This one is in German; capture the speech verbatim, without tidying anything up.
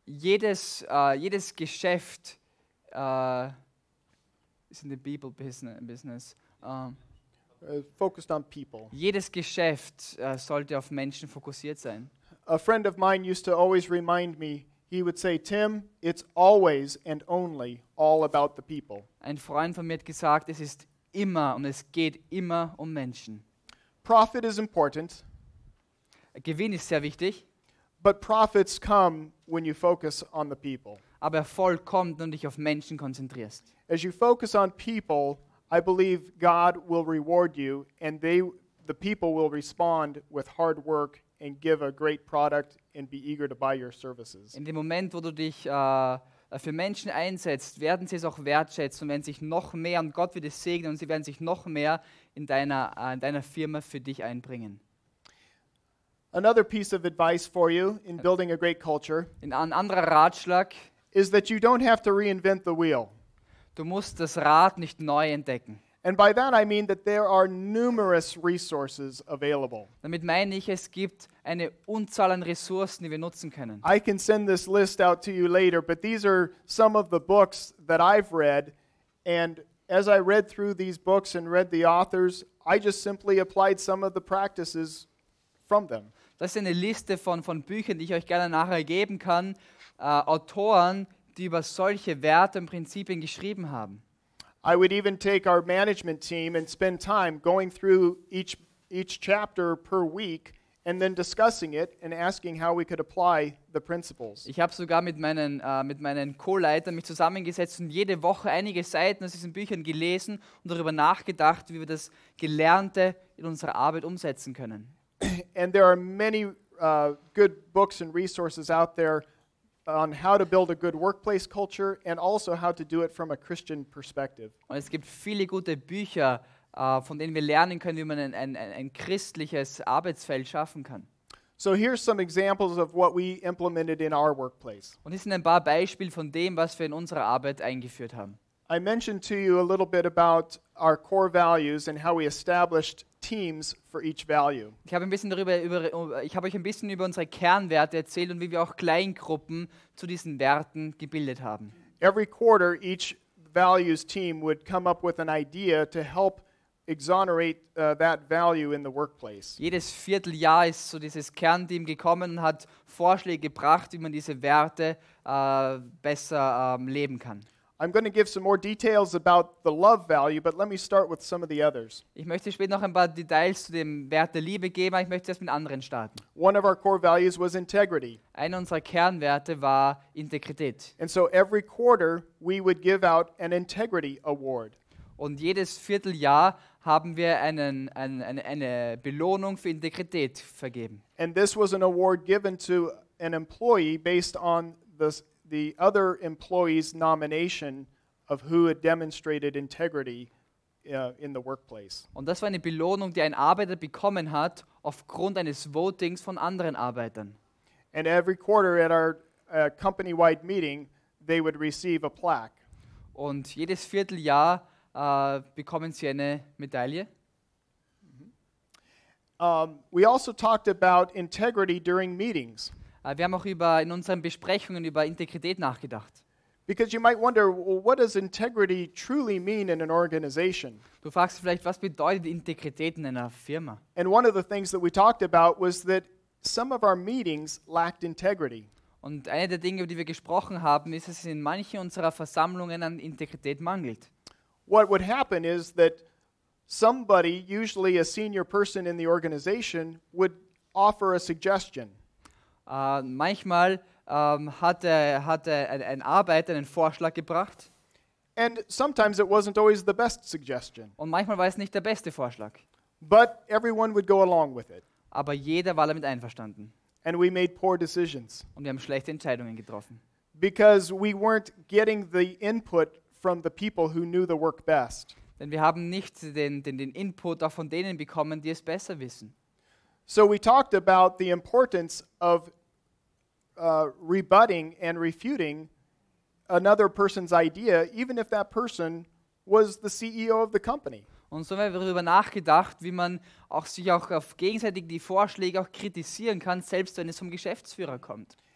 jedes, äh, jedes Geschäft äh, ist in the people business. business ähm, uh, focused on people. jedes Geschäft äh, sollte auf Menschen fokussiert sein. A friend of mine used to always remind me, he would say, Tim, it's always and only all about the people. Ein Freund von mir hat gesagt, es ist immer und es geht immer um Menschen. Profit is important, Gewinn ist sehr wichtig, but profits come when you focus on the people. aber Erfolg kommt, wenn du dich auf Menschen konzentrierst. As you focus on people, I believe God will reward you, and they, the people will respond with hard work and give a great product and be eager to buy your services. In dem Moment, wo du dich äh, für Menschen einsetzt, werden sie es auch wertschätzen und werden sich noch mehr, und Gott wird es segnen, und sie werden sich noch mehr in deiner, äh, in deiner Firma für dich einbringen. Another piece of advice for you in building a great culture In ein anderer Ratschlag, is that you don't have to reinvent the wheel. du musst das Rad nicht neu entdecken. And by that I mean that there are numerous resources available. Damit meine ich, es gibt eine Unzahl an Ressourcen, die wir nutzen können. I can send this list out to you later, but these are some of the books that I've read, and as I read through these books and read the authors, I just simply applied some of the practices from them. Das ist eine Liste von, von Büchern, die ich euch gerne nachher geben kann. Äh, Autoren, die über solche Werte und Prinzipien geschrieben haben. I would even take our management team and spend time going through each each chapter per week and then discussing it and asking how we could apply the principles. Ich habe sogar mit meinen, äh, mit meinen Co-Leitern mich zusammengesetzt und jede Woche einige Seiten aus diesen Büchern gelesen und darüber nachgedacht, wie wir das Gelernte in unserer Arbeit umsetzen können. And there are many uh, good books and resources out there on how to build a good workplace culture and also how to do it from a Christian perspective. Und es gibt viele gute Bücher, äh, von denen wir lernen können, wie man ein, ein, ein christliches Arbeitsfeld schaffen kann. So here's some examples of what we implemented in our workplace. Und hier sind ein paar Beispiele von dem, was wir in unserer Arbeit eingeführt haben. I mentioned to you a little bit about our core values and how we established teams for each value. Ich habe ein bisschen darüber, über, ich habe euch ein bisschen über unsere Kernwerte erzählt und wie wir auch Kleingruppen zu diesen Werten gebildet haben. Every quarter, each values team would come up with an idea to help exonerate uh, that value in the workplace. Jedes Vierteljahr ist so dieses Kernteam gekommen und hat Vorschläge gebracht, wie man diese Werte äh, besser ähm, leben kann. I'm going to give some more details about the love value, but let me start with some of the others. Ich möchte später noch ein paar Details zu dem Wert der Liebe geben, aber ich möchte erst mit anderen starten. One of our core values was integrity. Einer unserer Kernwerte war Integrität. And so every quarter we would give out an integrity award. Und jedes Vierteljahr haben wir einen, ein, eine, eine Belohnung für Integrität vergeben. And this was an award given to an employee based on the, the other employee's nomination of who had demonstrated integrity uh, in the workplace. Und das war eine Belohnung, die ein Arbeiter bekommen hat aufgrund eines Votings von anderen Arbeitern. And every quarter at our uh, company-wide meeting, they would receive a plaque. Und jedes Vierteljahr äh, bekommen sie eine Medaille. Um, we also talked about integrity during meetings. Äh, wir haben auch über, in unseren Besprechungen über Integrität nachgedacht. Because you might wonder, well, what does integrity truly mean in an organization? Du fragst vielleicht, was bedeutet Integrität in einer Firma? And one of the things that we talked about was that some of our meetings lacked integrity. Und eine der Dinge, über die wir gesprochen haben, ist, dass es in manchen unserer Versammlungen an Integrität mangelt. What would happen is that somebody, usually a senior person in the organization, would offer a suggestion. Uh, manchmal um, hatte, hatte ein, ein Arbeiter einen Vorschlag gebracht And sometimes it wasn't always the best suggestion. und manchmal war es nicht der beste Vorschlag. But everyone would go along with it. Aber jeder war damit einverstanden And we made poor decisions und wir haben schlechte Entscheidungen getroffen. because we weren't getting the input from the people who knew the work best. Denn wir haben nicht den, den, den Input auch von denen bekommen, die es besser wissen. So we talked about the importance of uh, rebutting and refuting another person's idea, even if that person was the C E O of the company. Und so haben wir darüber nachgedacht, wie man auch sich auch auf gegenseitig die Vorschläge auch kritisieren kann, selbst wenn es vom Geschäftsführer kommt.